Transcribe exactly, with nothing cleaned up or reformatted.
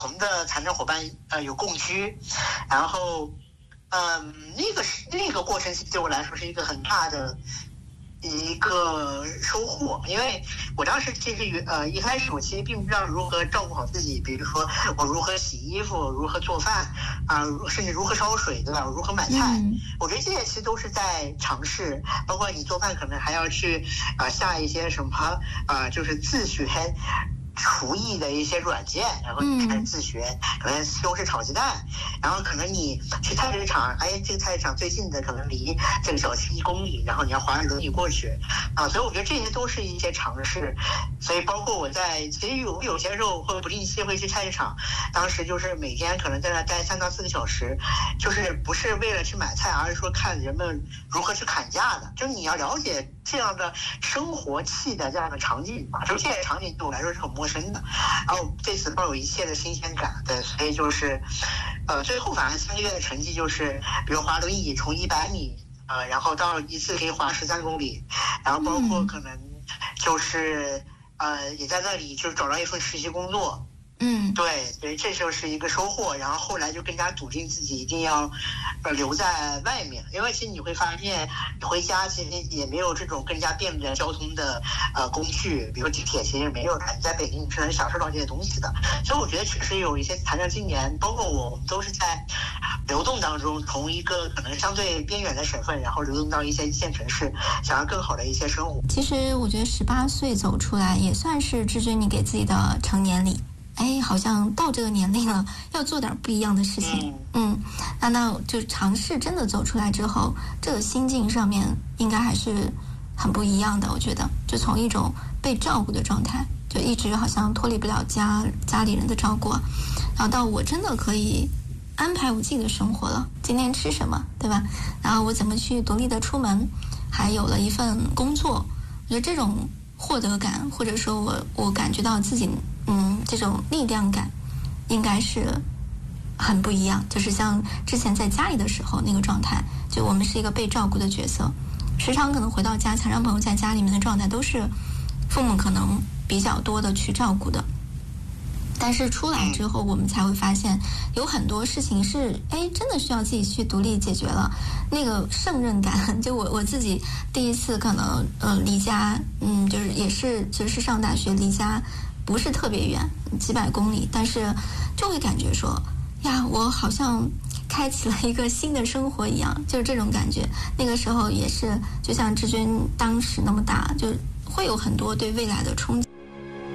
同的残障伙伴呃有共居，然后嗯、呃、那个是那个过程对我来说是一个很大的一个收获，因为我当时其实呃一开始我其实并不知道如何照顾好自己，比如说我如何洗衣服，如何做饭啊、呃，甚至如何烧水，对吧？如何买菜， 嗯、 我觉得这些其实都是在尝试。包括你做饭可能还要去啊、呃、下一些什么啊、呃，就是自学厨艺的一些软件，然后你开始自学，可能西红柿炒鸡蛋，然后可能你去菜市场，哎，这个菜市场最近的可能离这个小区一公里，然后你要滑轮椅过去啊，所以我觉得这些都是一些尝试。所以包括我在其实有有些时候会不定期会去菜市场，当时就是每天可能在那待三到四个小时，就是不是为了去买菜，而是说看人们如何去砍价的，就是你要了解这样的生活气的这样的场景嘛，就这些场景对我来说是很陌生的，然后这次抱有一切的新鲜感，对，所以就是呃最后反正三个月的成绩就是，比如滑轮椅从一百米呃然后到一次可以滑十三公里，然后包括可能就是呃也在那里就是找到一份实习工作。 嗯， 对，所以这就是一个收获，然后后来就更加笃定自己一定要呃留在外面，因为其实你会发现你回家其实也没有这种更加便利的交通的呃工具，比如地铁其实没有的，你在北京你是能享受到这些东西的。所以我觉得确实有一些残障青年，包括我，我们都是在流动当中，从一个可能相对边远的省份，然后流动到一些一线城市，想要更好的一些生活。 其实我觉得十八岁走出来也算是志军你给自己的成年礼。哎，好像到这个年龄了，要做点不一样的事情。嗯，那那就尝试真的走出来之后，这个心境上面应该还是很不一样的。我觉得，就从一种被照顾的状态，就一直好像脱离不了家家里人的照顾，然后到我真的可以安排我自己的生活了。今天吃什么，对吧？然后我怎么去独立的出门，还有了一份工作。我觉得这种获得感，或者说我我感觉到自己。嗯，这种力量感应该是很不一样，就是像之前在家里的时候那个状态，就我们是一个被照顾的角色，时常可能回到家，残障朋友在家里面的状态都是父母可能比较多的去照顾的，但是出来之后我们才会发现有很多事情是哎真的需要自己去独立解决了，那个胜任感，就我我自己第一次可能呃离家，嗯就是也是其实是上大学，离家不是特别远，几百公里，但是就会感觉说呀，我好像开启了一个新的生活一样，就是这种感觉。那个时候也是就像志军当时那么大，就会有很多对未来的憧憬。